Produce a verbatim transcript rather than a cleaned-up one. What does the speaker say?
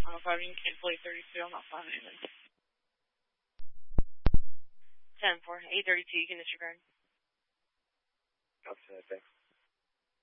Uh, five, you can cancel eight thirty-two. I'm not finding anything. ten four, eight thirty-two, you can disregard. Okay, thanks.